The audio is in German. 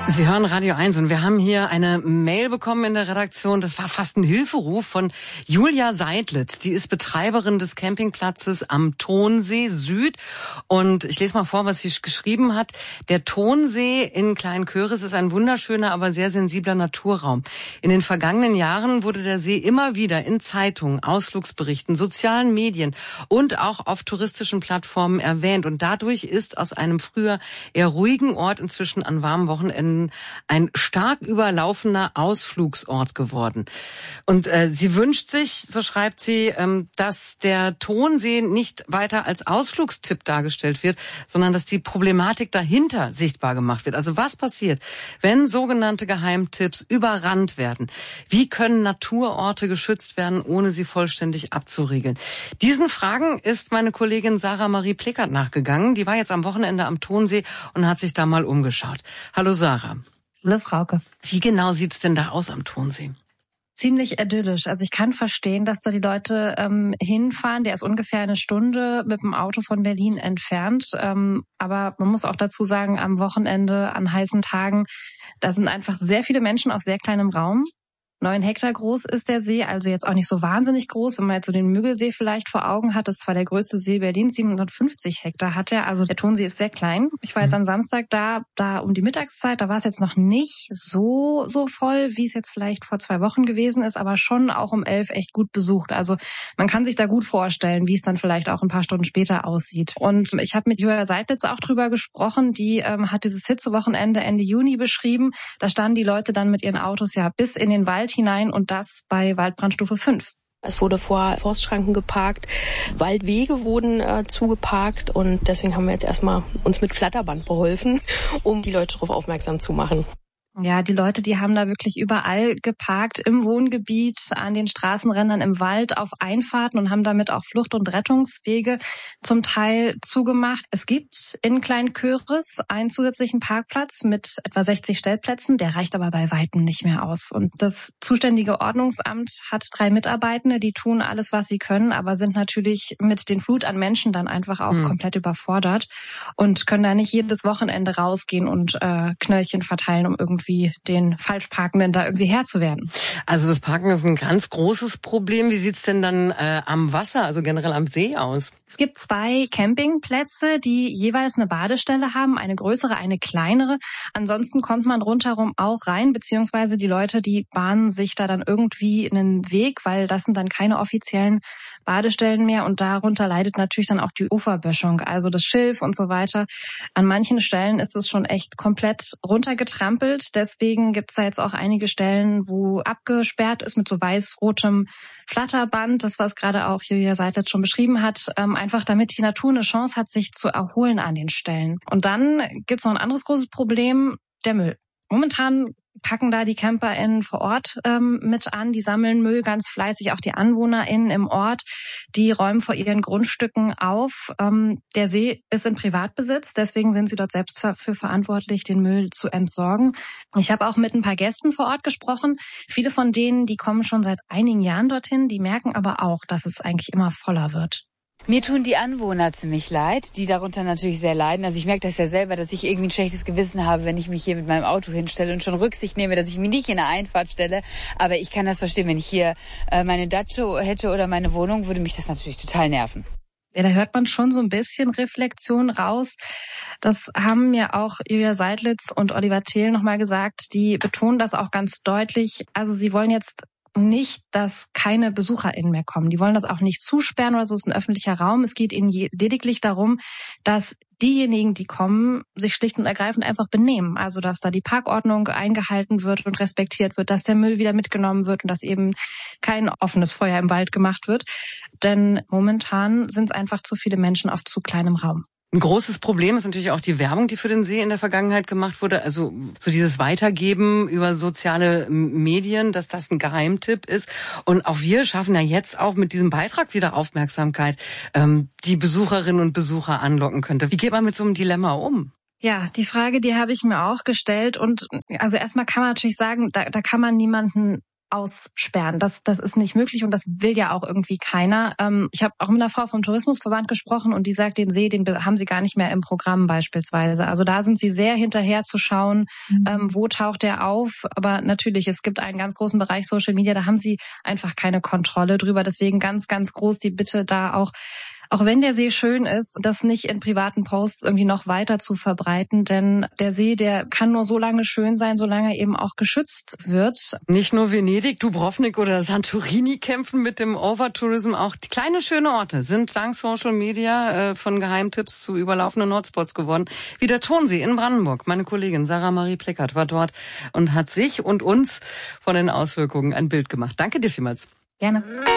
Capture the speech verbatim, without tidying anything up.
Sie hören Radio eins und wir haben hier eine Mail bekommen in der Redaktion. Das war fast ein Hilferuf von Julia Seidlitz. Die ist Betreiberin des Campingplatzes am Tonsee Süd. Und ich lese mal vor, was sie geschrieben hat. Der Tonsee in Kleinköris ist ein wunderschöner, aber sehr sensibler Naturraum. In den vergangenen Jahren wurde der See immer wieder in Zeitungen, Ausflugsberichten, sozialen Medien und auch auf touristischen Plattformen erwähnt. Und dadurch ist aus einem früher eher ruhigen Ort inzwischen an warmen Wochenenden ein stark überlaufener Ausflugsort geworden. Und äh, sie wünscht sich, so schreibt sie, ähm, dass der Tonsee nicht weiter als Ausflugstipp dargestellt wird, sondern dass die Problematik dahinter sichtbar gemacht wird. Also was passiert, wenn sogenannte Geheimtipps überrannt werden? Wie können Naturorte geschützt werden, ohne sie vollständig abzuriegeln? Diesen Fragen ist meine Kollegin Sarah Marie Plickert nachgegangen. Die war jetzt am Wochenende am Tonsee und hat sich da mal umgeschaut. Hallo Sarah. Hallo Frauke. Wie genau sieht's denn da aus am Tonsee? Ziemlich idyllisch. Also ich kann verstehen, dass da die Leute ähm, hinfahren. Der ist ungefähr eine Stunde mit dem Auto von Berlin entfernt. Ähm, aber man muss auch dazu sagen, am Wochenende, an heißen Tagen, da sind einfach sehr viele Menschen auf sehr kleinem Raum. Neun Hektar groß ist der See, also jetzt auch nicht so wahnsinnig groß, wenn man jetzt so den Müggelsee vielleicht vor Augen hat. Das war der größte See Berlins, siebenhundertfünfzig Hektar hat er. Also der Tonsee ist sehr klein. Ich war jetzt am Samstag da, da um die Mittagszeit, da war es jetzt noch nicht so so voll, wie es jetzt vielleicht vor zwei Wochen gewesen ist, aber schon auch um elf echt gut besucht. Also man kann sich da gut vorstellen, wie es dann vielleicht auch ein paar Stunden später aussieht. Und ich habe mit Julia Seidlitz auch drüber gesprochen, die ähm, hat dieses Hitzewochenende Ende Juni beschrieben. Da standen die Leute dann mit ihren Autos ja bis in den Wald hinein und das bei Waldbrandstufe fünf. Es wurde vor Forstschranken geparkt, Waldwege wurden äh, zugeparkt und deswegen haben wir jetzt erstmal uns mit Flatterband beholfen, um die Leute darauf aufmerksam zu machen. Ja, die Leute, die haben da wirklich überall geparkt, im Wohngebiet, an den Straßenrändern, im Wald, auf Einfahrten und haben damit auch Flucht- und Rettungswege zum Teil zugemacht. Es gibt in Kleinköris einen zusätzlichen Parkplatz mit etwa sechzig Stellplätzen, der reicht aber bei Weitem nicht mehr aus. Und das zuständige Ordnungsamt hat drei Mitarbeitende, die tun alles, was sie können, aber sind natürlich mit den Flut an Menschen dann einfach auch mhm. komplett überfordert und können da nicht jedes Wochenende rausgehen und äh, Knöllchen verteilen, um irgendwie wie den Falschparkenden da irgendwie Herr zu werden. Also das Parken ist ein ganz großes Problem. Wie sieht's denn dann äh, am Wasser, also generell am See aus? Es gibt zwei Campingplätze, die jeweils eine Badestelle haben, eine größere, eine kleinere. Ansonsten kommt man rundherum auch rein, beziehungsweise die Leute, die bahnen sich da dann irgendwie einen Weg, weil das sind dann keine offiziellen Badestellen mehr und darunter leidet natürlich dann auch die Uferböschung, also das Schilf und so weiter. An manchen Stellen ist es schon echt komplett runtergetrampelt. Deswegen gibt es da jetzt auch einige Stellen, wo abgesperrt ist mit so weiß-rotem Flatterband. Das, was gerade auch Julia Seidlitz schon beschrieben hat, ähm, einfach damit die Natur eine Chance hat, sich zu erholen an den Stellen. Und dann gibt es noch ein anderes großes Problem, der Müll. Momentan packen da die CamperInnen vor Ort ähm, mit an, die sammeln Müll ganz fleißig, auch die AnwohnerInnen im Ort, die räumen vor ihren Grundstücken auf. Ähm, der See ist in Privatbesitz, deswegen sind sie dort selbst für verantwortlich, den Müll zu entsorgen. Ich habe auch mit ein paar Gästen vor Ort gesprochen. Viele von denen, die kommen schon seit einigen Jahren dorthin, die merken aber auch, dass es eigentlich immer voller wird. Mir tun die Anwohner ziemlich leid, die darunter natürlich sehr leiden. Also ich merke das ja selber, dass ich irgendwie ein schlechtes Gewissen habe, wenn ich mich hier mit meinem Auto hinstelle und schon Rücksicht nehme, dass ich mich nicht in der Einfahrt stelle. Aber ich kann das verstehen, wenn ich hier äh, meine Datsche hätte oder meine Wohnung, würde mich das natürlich total nerven. Ja, da hört man schon so ein bisschen Reflexion raus. Das haben mir auch Julia Seidlitz und Oliver Thiel nochmal gesagt. Die betonen das auch ganz deutlich. Also sie wollen jetzt nicht, dass keine BesucherInnen mehr kommen. Die wollen das auch nicht zusperren oder so, es ist ein öffentlicher Raum. Es geht ihnen lediglich darum, dass diejenigen, die kommen, sich schlicht und ergreifend einfach benehmen. Also, dass da die Parkordnung eingehalten wird und respektiert wird, dass der Müll wieder mitgenommen wird und dass eben kein offenes Feuer im Wald gemacht wird. Denn momentan sind es einfach zu viele Menschen auf zu kleinem Raum. Ein großes Problem ist natürlich auch die Werbung, die für den See in der Vergangenheit gemacht wurde. Also so dieses Weitergeben über soziale Medien, dass das ein Geheimtipp ist. Und auch wir schaffen ja jetzt auch mit diesem Beitrag wieder Aufmerksamkeit, ähm, die Besucherinnen und Besucher anlocken könnte. Wie geht man mit so einem Dilemma um? Ja, die Frage, die habe ich mir auch gestellt. Und also erstmal kann man natürlich sagen, da, da kann man niemanden aussperren. Das, das ist nicht möglich und das will ja auch irgendwie keiner. Ähm, ich habe auch mit einer Frau vom Tourismusverband gesprochen und die sagt, den See, den haben sie gar nicht mehr im Programm beispielsweise. Also da sind sie sehr hinterher zu schauen, mhm. ähm, wo taucht der auf. Aber natürlich, es gibt einen ganz großen Bereich Social Media, da haben sie einfach keine Kontrolle drüber. Deswegen ganz, ganz groß die Bitte da auch, auch wenn der See schön ist, das nicht in privaten Posts irgendwie noch weiter zu verbreiten, denn der See, der kann nur so lange schön sein, solange er eben auch geschützt wird. Nicht nur Venedig, Dubrovnik oder Santorini kämpfen mit dem Overtourism, auch die kleine schöne Orte sind dank Social Media äh, von Geheimtipps zu überlaufenden Hotspots geworden, wie der Tonsee in Brandenburg. Meine Kollegin Sarah Marie Pleckert war dort und hat sich und uns von den Auswirkungen ein Bild gemacht. Danke dir vielmals. Gerne.